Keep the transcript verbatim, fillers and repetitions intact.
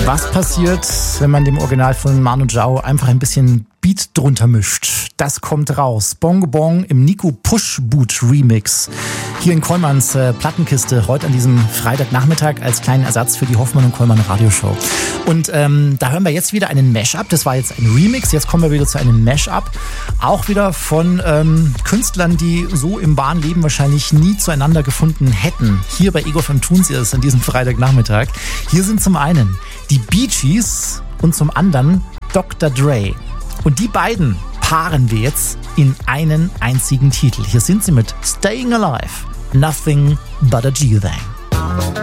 Was passiert, wenn man dem Original von Manu Chao einfach ein bisschen Beat drunter mischt? Das kommt raus. Bongo Bong im Nico Pushboot Remix. Hier in Kollmanns äh, Plattenkiste heute an diesem Freitagnachmittag als kleinen Ersatz für die Hoffmann und Kollmann Radioshow. Und ähm, da hören wir jetzt wieder einen Mashup. Das war jetzt ein Remix. Jetzt kommen wir wieder zu einem Mashup. Auch wieder von ähm, Künstlern, die so im wahren Leben wahrscheinlich nie zueinander gefunden hätten. Hier bei Ego F M tun sie es an diesem Freitagnachmittag. Hier sind zum einen die Bee Gees und zum anderen Doktor Dre. Und die beiden paaren wir jetzt in einen einzigen Titel. Hier sind sie mit Staying Alive, Nothing But a G-Thing.